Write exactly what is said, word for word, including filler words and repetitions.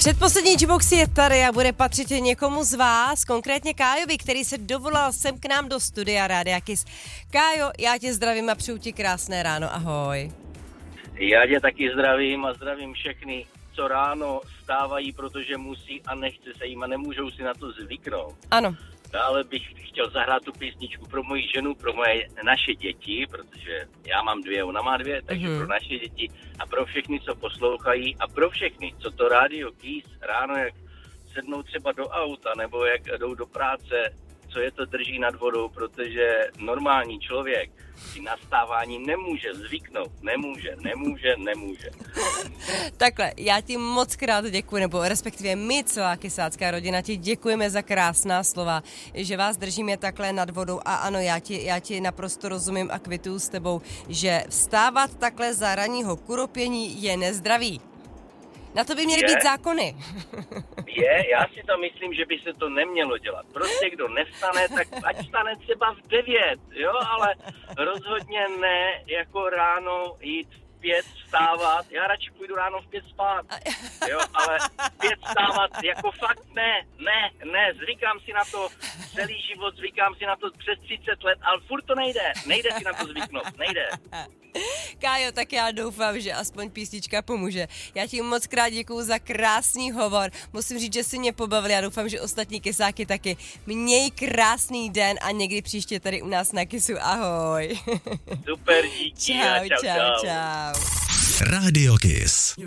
Předposlední Jukebox je tady a bude patřit někomu z vás, konkrétně Kájovi, který se dovolal sem k nám do studia Rádia Kiss. Kájo, já tě zdravím a přeju ti krásné ráno, ahoj. Já tě taky zdravím a zdravím všechny, co ráno stávají, protože musí a nechce se jim a nemůžou si na to zvyknout. Ano. Dále bych chtěl zahrát tu písničku pro moji ženu, pro moje naše děti, protože já mám dvě, ona má dvě, takže mm-hmm. pro naše děti a pro všechny, co poslouchají a pro všechny, co to Rádio Kiss ráno, jak sednou třeba do auta nebo jak jdou do práce, co je to drží nad vodou, protože normální člověk si na stávání nemůže zvyknout, nemůže, nemůže, nemůže. Takhle, já ti moc krát děkuji, nebo respektive my, celá kysácká rodina, ti děkujeme za krásná slova, že vás držíme takhle nad vodou a ano, já ti, já ti naprosto rozumím a kvituju s tebou, že vstávat takhle za ranního kuropění je nezdravý. Na to by měly je, být zákony. Je, já si to myslím, že by se to nemělo dělat. Prostě kdo nevstane, tak ať vstane třeba v devět, jo, ale rozhodně ne jako ráno jít v pět vstávat. Já radši půjdu ráno v pět spát, jo, ale v pět vstávat jako fakt ne, ne, ne, zvykám si na to celý život, zvykám si na to přes třicet let, ale furt to nejde, nejde si na to zvyknout, nejde. Kájo, tak já doufám, že aspoň písnička pomůže. Já ti moc krát děkuju za krásný hovor. Musím říct, že si mě pobavil. Já doufám, že ostatní kysáky taky. Měj krásný den a někdy příště tady u nás na Kissu. Ahoj. Super, díky. Čau, čau, čau, čau. Rádio Kiss.